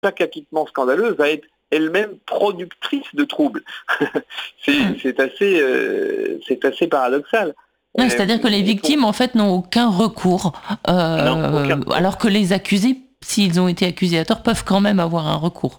chaque acquittement scandaleux va être elle-même productrice de troubles. C'est assez paradoxal. Ouais, c'est-à-dire que les victimes, en fait, n'ont aucun recours, Non, aucun recours. alors que les accusés, s'ils ont été accusés à tort, peuvent quand même avoir un recours.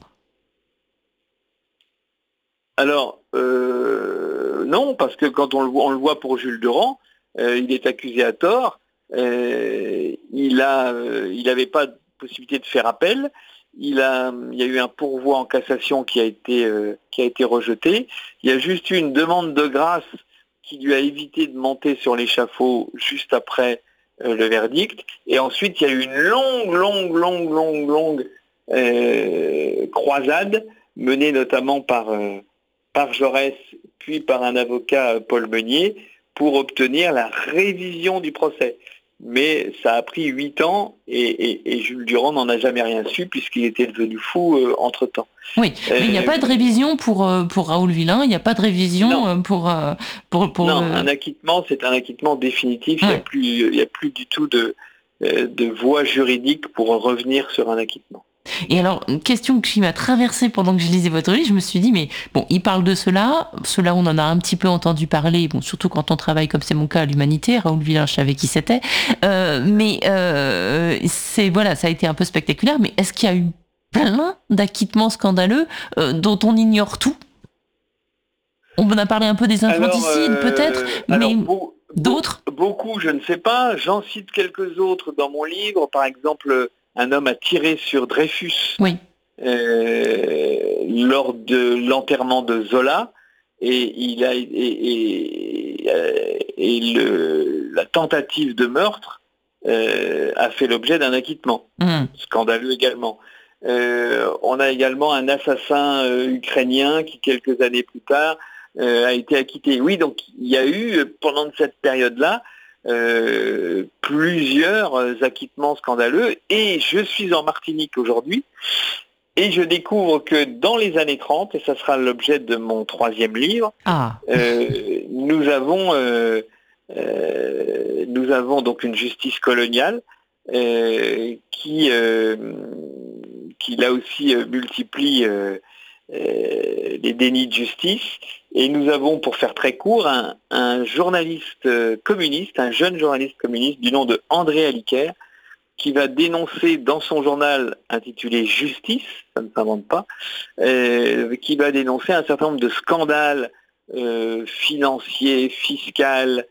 Alors, non, parce que quand on le voit pour Jules Durand, il est accusé à tort, il n'avait pas de possibilité de faire appel, il y a eu un pourvoi en cassation qui a été rejeté, il y a juste eu une demande de grâce qui lui a évité de monter sur l'échafaud juste après le verdict, et ensuite il y a eu une longue croisade menée notamment par Jaurès, puis par un avocat, Paul Meunier, pour obtenir la révision du procès. Mais ça a pris 8 ans et Jules Durand n'en a jamais rien su puisqu'il était devenu fou entre-temps. Oui, mais il n'y a pas de révision pour Raoul Villain, il n'y a pas de révision pour Non, un acquittement, c'est un acquittement définitif, Ouais. Il n'y a plus du tout de voie juridique pour revenir sur un acquittement. Et alors, une question qui m'a traversée pendant que je lisais votre livre, je me suis dit, mais bon, il parle de cela on en a un petit peu entendu parler, bon, surtout quand on travaille comme c'est mon cas à l'Humanité, Raoul Villain, je savais qui c'était, voilà, ça a été un peu spectaculaire, mais est-ce qu'il y a eu plein d'acquittements scandaleux dont on ignore tout? On en a parlé un peu des infanticides, peut-être, mais d'autres? Beaucoup, je ne sais pas. J'en cite quelques autres dans mon livre. Par exemple, un homme a tiré sur Dreyfus Oui. lors de l'enterrement de Zola, et la tentative de meurtre a fait l'objet d'un acquittement. Scandaleux également. On a également un assassin ukrainien qui, quelques années plus tard, a été acquitté. Oui, donc il y a eu, pendant cette période-là, plusieurs acquittements scandaleux, et je suis en Martinique aujourd'hui, et je découvre que dans les années 30, et ça sera l'objet de mon 3e livre, nous avons donc une justice coloniale qui là aussi multiplie les dénis de justice, et nous avons, pour faire très court, un journaliste communiste, un jeune journaliste communiste du nom de André Aliker, qui va dénoncer dans son journal intitulé Justice, ça ne s'invente pas, qui va dénoncer un certain nombre de scandales financiers, fiscaux,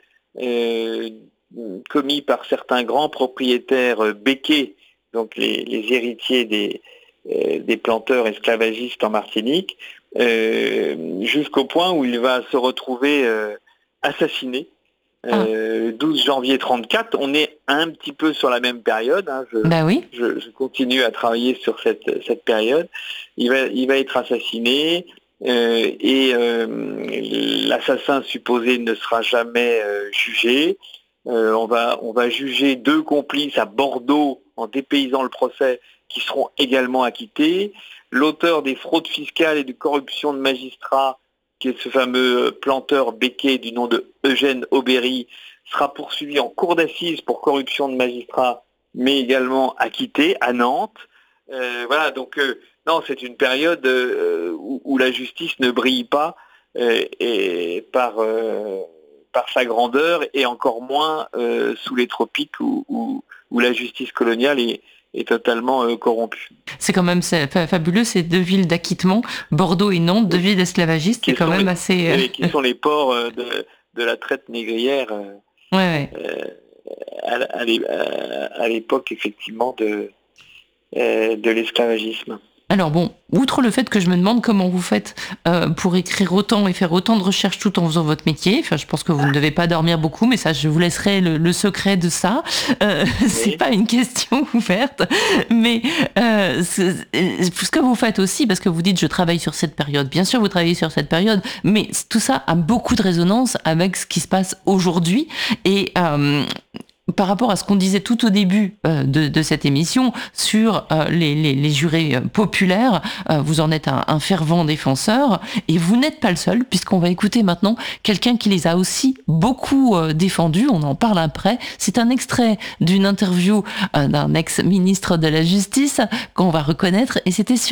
commis par certains grands propriétaires béquets, donc les héritiers des planteurs esclavagistes en Martinique, jusqu'au point où il va se retrouver assassiné. 12 janvier 34, on est un petit peu sur la même période, hein, je continue à travailler sur cette période. Il va être assassiné, et l'assassin supposé ne sera jamais jugé. On va juger 2 complices à Bordeaux en dépaysant le procès, qui seront également acquittés. L'auteur des fraudes fiscales et de corruption de magistrats, qui est ce fameux planteur béquet du nom de Eugène Aubéry, sera poursuivi en cour d'assises pour corruption de magistrats, mais également acquitté à Nantes. Voilà, donc non, c'est une période où la justice ne brille pas et par sa grandeur, et encore moins sous les tropiques où la justice coloniale est totalement corrompue. C'est quand même fabuleux, ces 2 villes d'acquittement, Bordeaux et Nantes, 2 villes esclavagistes, c'est quand même assez... qui sont les ports de la traite négrière à l'époque, effectivement, de l'esclavagisme. Alors bon, outre le fait que je me demande comment vous faites pour écrire autant et faire autant de recherches tout en faisant votre métier, enfin je pense que vous ne devez pas dormir beaucoup, mais ça je vous laisserai le secret de ça. C'est pas une question ouverte, mais ce que vous faites aussi, parce que vous dites je travaille sur cette période, bien sûr vous travaillez sur cette période, mais tout ça a beaucoup de résonance avec ce qui se passe aujourd'hui, et par rapport à ce qu'on disait tout au début de cette émission sur les jurés populaires, vous en êtes un fervent défenseur et vous n'êtes pas le seul puisqu'on va écouter maintenant quelqu'un qui les a aussi beaucoup défendus. On en parle après. C'est un extrait d'une interview d'un ex-ministre de la Justice qu'on va reconnaître et c'était sur